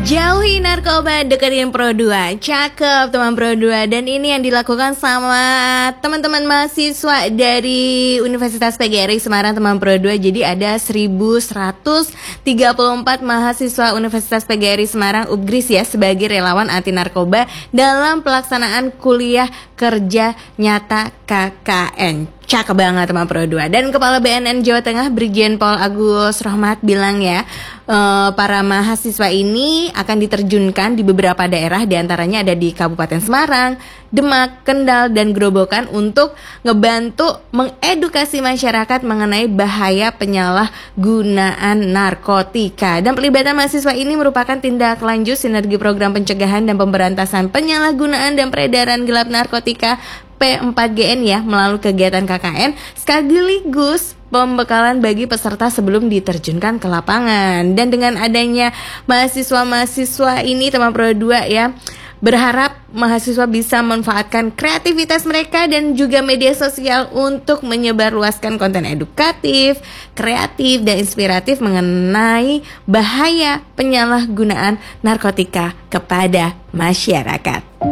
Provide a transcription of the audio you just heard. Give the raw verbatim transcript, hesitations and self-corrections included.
Jauhi narkoba, deketin Pro dua. Cakep teman Pro dua. Dan ini yang dilakukan sama teman-teman mahasiswa dari Universitas P G R I Semarang, teman Pro dua. Jadi ada seribu seratus tiga puluh empat mahasiswa Universitas P G R I Semarang U P G R I S ya, sebagai relawan anti narkoba dalam pelaksanaan kuliah kerja nyata K K N. Cakep banget teman Pro dua. Dan Kepala B N N Jawa Tengah Brigjen Pol Agus Rohmat bilang ya, uh, para mahasiswa ini akan diterjunkan di beberapa daerah, diantaranya ada di Kabupaten Semarang, Demak, Kendal, dan Grobogan untuk ngebantu mengedukasi masyarakat mengenai bahaya penyalahgunaan narkotika. Dan pelibatan mahasiswa ini merupakan tindak lanjut sinergi program pencegahan dan pemberantasan penyalahgunaan dan peredaran gelap narkotika P empat G N ya, melalui kegiatan K K N sekaligus pembekalan bagi peserta sebelum diterjunkan ke lapangan. Dan dengan adanya mahasiswa-mahasiswa ini teman Pro dua ya, berharap mahasiswa bisa memanfaatkan kreativitas mereka dan juga media sosial untuk menyebarluaskan konten edukatif, kreatif, dan inspiratif mengenai bahaya penyalahgunaan narkotika kepada masyarakat.